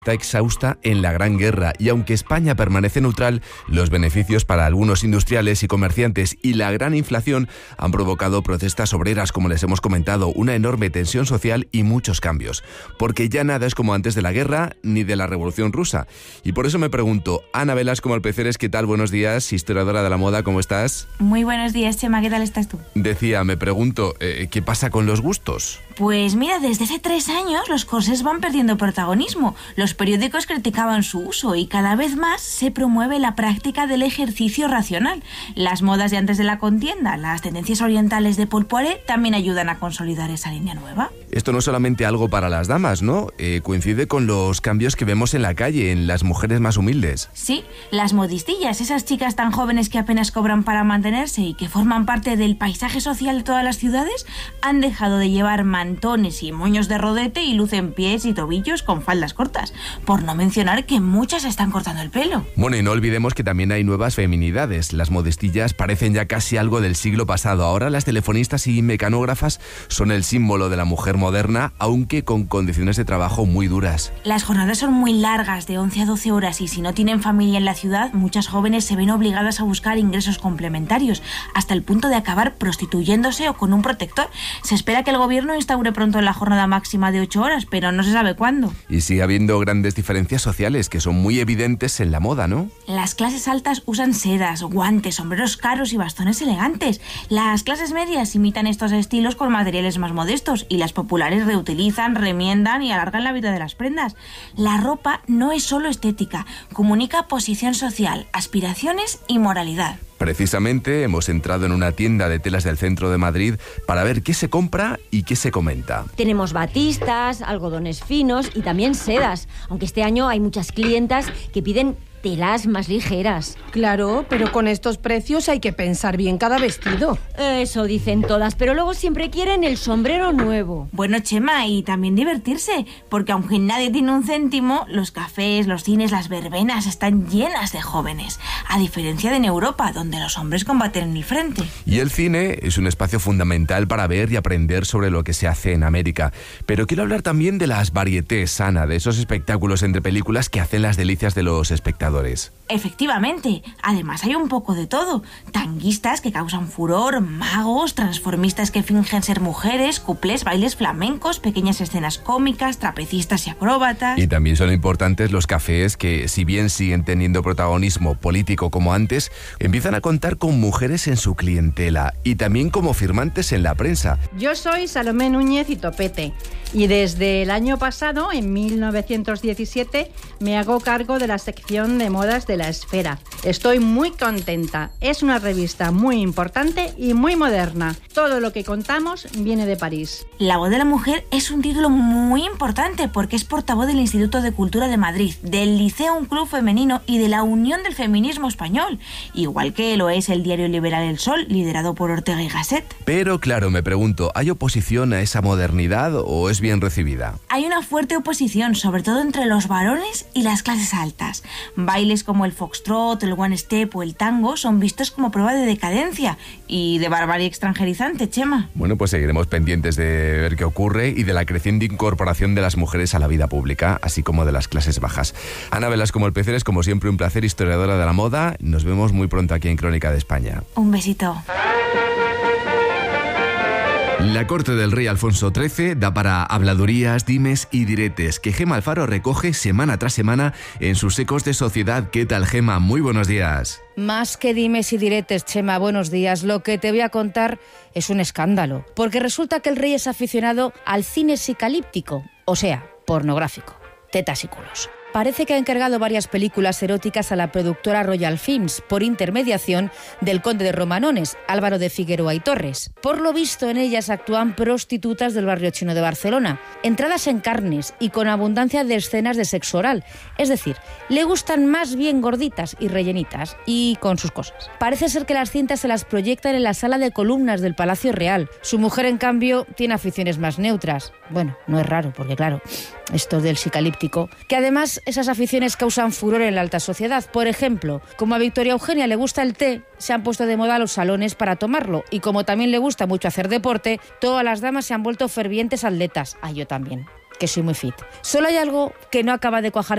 Está exhausta en la Gran Guerra y aunque España permanece neutral, los beneficios para algunos industriales y comerciantes y la gran inflación han provocado protestas obreras, como les hemos comentado, una enorme tensión social y muchos cambios, porque ya nada es como antes de la guerra ni de la Revolución Rusa. Y por eso me pregunto, Ana Velasco Malpeceres, ¿qué tal? Buenos días, historiadora de la moda, ¿cómo estás? Muy buenos días, Chema, ¿qué tal estás tú? Me pregunto, ¿qué pasa con los gustos? Pues mira, desde hace 3 años los corsés van perdiendo protagonismo. Los periódicos criticaban su uso y cada vez más se promueve la práctica del ejercicio racional. Las modas de antes de la contienda, las tendencias orientales de Paul Poiret también ayudan a consolidar esa línea nueva. Esto no es solamente algo para las damas, ¿no? Coincide con los cambios que vemos en la calle, en las mujeres más humildes. Sí, las modistillas, esas chicas tan jóvenes que apenas cobran para mantenerse y que forman parte del paisaje social de todas las ciudades, han dejado de llevar mantones y moños de rodete y lucen pies y tobillos con faldas cortas. Por no mencionar que muchas están cortando el pelo. Bueno, y no olvidemos que también hay nuevas feminidades. Las modistillas parecen ya casi algo del siglo pasado. Ahora las telefonistas y mecanógrafas son el símbolo de la mujer moderna, aunque con condiciones de trabajo muy duras. Las jornadas son muy largas, de 11 a 12 horas, y si no tienen familia en la ciudad, muchas jóvenes se ven obligadas a buscar ingresos complementarios, hasta el punto de acabar prostituyéndose o con un protector. Se espera que el gobierno instaure pronto la jornada máxima de 8 horas, pero no se sabe cuándo. Y sigue habiendo grandes diferencias sociales que son muy evidentes en la moda, ¿no? Las clases altas usan sedas, guantes, sombreros caros y bastones elegantes. Las clases medias imitan estos estilos con materiales más modestos y las populares reutilizan, remiendan y alargan la vida de las prendas. La ropa no es solo estética, comunica posición social, aspiraciones y moralidad. Precisamente hemos entrado en una tienda de telas del centro de Madrid para ver qué se compra y qué se comenta. Tenemos batistas, algodones finos y también sedas, aunque este año hay muchas clientas que piden telas más ligeras. Claro, pero con estos precios hay que pensar bien cada vestido. Eso dicen todas, pero luego siempre quieren el sombrero nuevo. Bueno, Chema, y también divertirse, porque aunque nadie tiene un céntimo, los cafés, los cines, las verbenas están llenas de jóvenes, a diferencia de en Europa, donde los hombres combaten en el frente. Y el cine es un espacio fundamental para ver y aprender sobre lo que se hace en América. Pero quiero hablar también de las varietés, Ana, de esos espectáculos entre películas que hacen las delicias de los espectadores. Efectivamente, además hay un poco de todo. Tanguistas que causan furor, magos, transformistas que fingen ser mujeres, cuplés, bailes flamencos, pequeñas escenas cómicas, trapecistas y acróbatas. Y también son importantes los cafés que, si bien siguen teniendo protagonismo político como antes, empiezan a contar con mujeres en su clientela y también como firmantes en la prensa. Yo soy Salomé Núñez y Topete y desde el año pasado, en 1917, me hago cargo de la sección de modas de La Esfera. Estoy muy contenta. Es una revista muy importante y muy moderna. Todo lo que contamos viene de París. La voz de la mujer es un título muy importante porque es portavoz del Instituto de Cultura de Madrid, del Liceum Club Femenino y de la Unión del Feminismo Español, igual que lo es el diario liberal El Sol, liderado por Ortega y Gasset. Pero claro, me pregunto, ¿hay oposición a esa modernidad o es bien recibida? Hay una fuerte oposición, sobre todo entre los varones y las clases altas. Bailes como el foxtrot, el one step o el tango son vistos como prueba de decadencia y de barbarie extranjerizante, Chema. Bueno, pues seguiremos pendientes de ver qué ocurre y de la creciente incorporación de las mujeres a la vida pública, así como de las clases bajas. Ana Velasco Malpeceres, como siempre, un placer, historiadora de la moda. Nos vemos muy pronto aquí en Crónica de España. Un besito. La corte del rey Alfonso XIII da para habladurías, dimes y diretes que Gema Alfaro recoge semana tras semana en sus Ecos de Sociedad. ¿Qué tal, Gema? Muy buenos días. Más que dimes y diretes, Chema, buenos días. Lo que te voy a contar es un escándalo, porque resulta que el rey es aficionado al cine psicalíptico, o sea, pornográfico, tetas y culos. Parece que ha encargado varias películas eróticas a la productora Royal Films por intermediación del conde de Romanones, Álvaro de Figueroa y Torres. Por lo visto, en ellas actúan prostitutas del barrio chino de Barcelona, entradas en carnes y con abundancia de escenas de sexo oral. Es decir, le gustan más bien gorditas y rellenitas y con sus cosas. Parece ser que las cintas se las proyectan en la sala de columnas del Palacio Real. Su mujer, en cambio, tiene aficiones más neutras. Bueno, no es raro, porque claro, esto del psicalíptico, que además esas aficiones causan furor en la alta sociedad. Por ejemplo, como a Victoria Eugenia le gusta el té, se han puesto de moda los salones para tomarlo. Y como también le gusta mucho hacer deporte, todas las damas se han vuelto fervientes atletas. Yo también, que soy muy fit. Solo hay algo que no acaba de cuajar